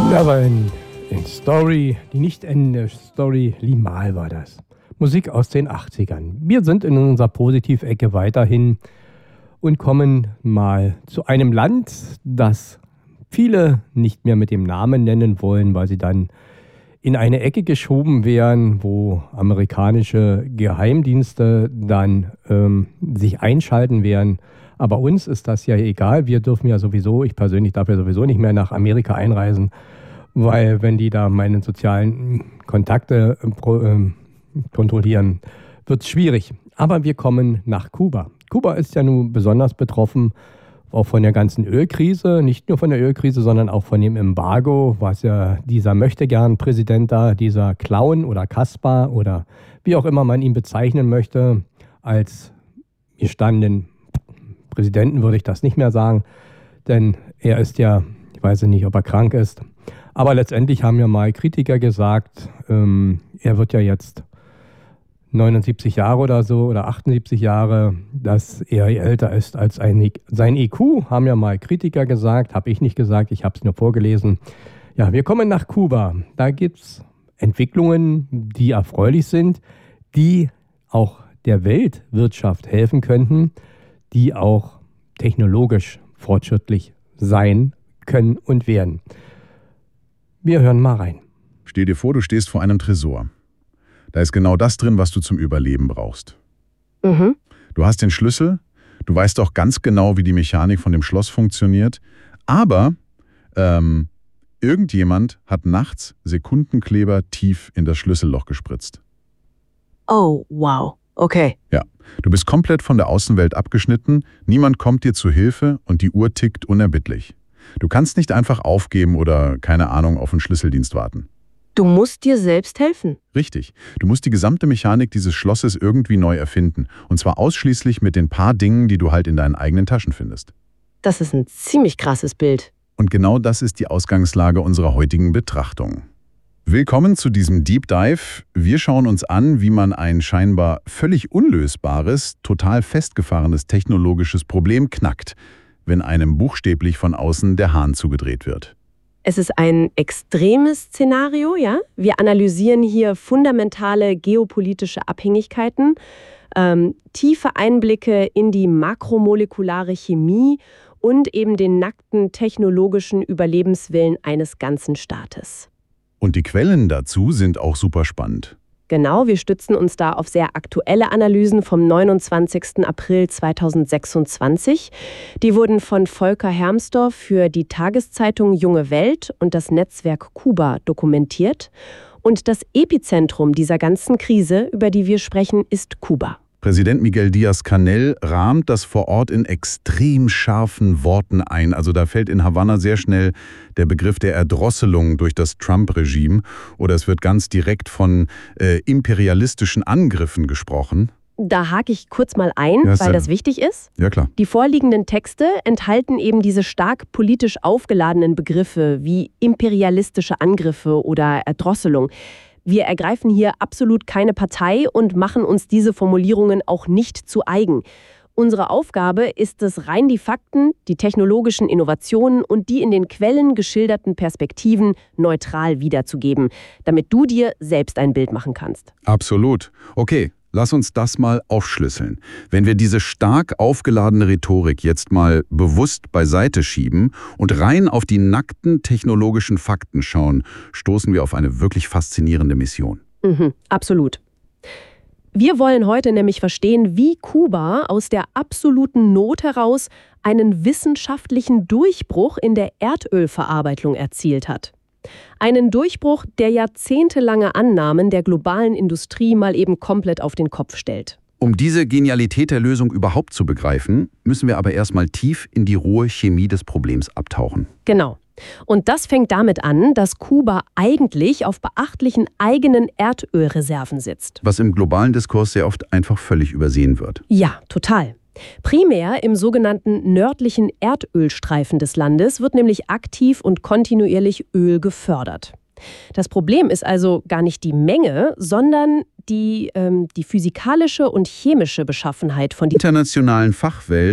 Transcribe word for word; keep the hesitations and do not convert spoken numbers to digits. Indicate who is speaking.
Speaker 1: Aber in, in Story, die nicht endende Story, Limahl war das. Musik aus den achtzigern. Wir sind in unserer Positivecke weiterhin und kommen mal zu einem Land, das viele nicht mehr mit dem Namen nennen wollen, weil sie dann in eine Ecke geschoben wären, wo amerikanische Geheimdienste dann ähm, sich einschalten werden. Aber uns ist das ja egal. Wir dürfen ja sowieso, ich persönlich darf ja sowieso nicht mehr nach Amerika einreisen, weil wenn die da meine sozialen Kontakte äh, kontrollieren, wird es schwierig. Aber wir kommen nach Kuba. Kuba ist ja nun besonders betroffen, auch von der ganzen Ölkrise, nicht nur von der Ölkrise, sondern auch von dem Embargo, was ja dieser Möchtegern-Präsident da, dieser Clown oder Kaspar oder wie auch immer man ihn bezeichnen möchte, als gestandenen Präsidenten würde ich das nicht mehr sagen, denn er ist ja, ich weiß nicht, ob er krank ist, aber letztendlich haben ja mal Kritiker gesagt, ähm, er wird ja jetzt neunundsiebzig Jahre oder so oder achtundsiebzig Jahre, dass er älter ist als ein, sein I Q, haben ja mal Kritiker gesagt, habe ich nicht gesagt, ich habe es nur vorgelesen. Ja, wir kommen nach Kuba. Da gibt es Entwicklungen, die erfreulich sind, die auch der Weltwirtschaft helfen könnten, die auch technologisch fortschrittlich sein können und werden. Wir hören mal rein.
Speaker 2: Stell dir vor, du stehst vor einem Tresor. Da ist genau das drin, was du zum Überleben brauchst.
Speaker 3: Mhm.
Speaker 2: Du hast den Schlüssel, du weißt auch ganz genau, wie die Mechanik von dem Schloss funktioniert, aber ähm, irgendjemand hat nachts Sekundenkleber tief in das Schlüsselloch gespritzt.
Speaker 3: Oh, wow. Okay.
Speaker 2: Ja, du bist komplett von der Außenwelt abgeschnitten, niemand kommt dir zu Hilfe und die Uhr tickt unerbittlich. Du kannst nicht einfach aufgeben oder, keine Ahnung, auf den Schlüsseldienst warten.
Speaker 3: Du musst dir selbst helfen.
Speaker 2: Richtig. Du musst die gesamte Mechanik dieses Schlosses irgendwie neu erfinden. Und zwar ausschließlich mit den paar Dingen, die du halt in deinen eigenen Taschen findest.
Speaker 3: Das ist ein ziemlich krasses Bild.
Speaker 2: Und genau das ist die Ausgangslage unserer heutigen Betrachtung. Willkommen zu diesem Deep Dive. Wir schauen uns an, wie man ein scheinbar völlig unlösbares, total festgefahrenes technologisches Problem knackt, wenn einem buchstäblich von außen der Hahn zugedreht wird.
Speaker 3: Es ist ein extremes Szenario, ja. Wir analysieren hier fundamentale geopolitische Abhängigkeiten, ähm, tiefe Einblicke in die makromolekulare Chemie und eben den nackten technologischen Überlebenswillen eines ganzen Staates.
Speaker 2: Und die Quellen dazu sind auch super spannend.
Speaker 3: Genau, wir stützen uns da auf sehr aktuelle Analysen vom neunundzwanzigsten April zweitausendsechsundzwanzig. Die wurden von Volker Hermsdorf für die Tageszeitung Junge Welt und das Netzwerk Kuba dokumentiert. Und das Epizentrum dieser ganzen Krise, über die wir sprechen, ist Kuba.
Speaker 2: Präsident Miguel Díaz-Canel rahmt das vor Ort in extrem scharfen Worten ein. Also da fällt in Havanna sehr schnell der Begriff der Erdrosselung durch das Trump-Regime. Oder es wird ganz direkt von äh, imperialistischen Angriffen gesprochen.
Speaker 3: Da hake ich kurz mal ein,
Speaker 2: Ja,
Speaker 3: weil
Speaker 2: sehr-
Speaker 3: das wichtig ist.
Speaker 2: Ja, klar.
Speaker 3: Die vorliegenden Texte enthalten eben diese stark politisch aufgeladenen Begriffe wie imperialistische Angriffe oder Erdrosselung. Wir ergreifen hier absolut keine Partei und machen uns diese Formulierungen auch nicht zu eigen. Unsere Aufgabe ist es, rein die Fakten, die technologischen Innovationen und die in den Quellen geschilderten Perspektiven neutral wiederzugeben, damit du dir selbst ein Bild machen kannst.
Speaker 2: Absolut. Okay, lass uns das mal aufschlüsseln. Wenn wir diese stark aufgeladene Rhetorik jetzt mal bewusst beiseite schieben und rein auf die nackten technologischen Fakten schauen, stoßen wir auf eine wirklich faszinierende Mission.
Speaker 3: Mhm, absolut. Wir wollen heute nämlich verstehen, wie Kuba aus der absoluten Not heraus einen wissenschaftlichen Durchbruch in der Erdölverarbeitung erzielt hat. Einen Durchbruch, der jahrzehntelange Annahmen der globalen Industrie mal eben komplett auf den Kopf stellt.
Speaker 2: Um diese Genialität der Lösung überhaupt zu begreifen, müssen wir aber erstmal tief in die rohe Chemie des Problems abtauchen.
Speaker 3: Genau. Und das fängt damit an, dass Kuba eigentlich auf beachtlichen eigenen Erdölreserven sitzt.
Speaker 2: Was im globalen Diskurs sehr oft einfach völlig übersehen wird.
Speaker 3: Ja, total. Primär im sogenannten nördlichen Erdölstreifen des Landes wird nämlich aktiv und kontinuierlich Öl gefördert. Das Problem ist also gar nicht die Menge, sondern die, ähm, die physikalische und chemische Beschaffenheit von
Speaker 2: internationalen Fachwelt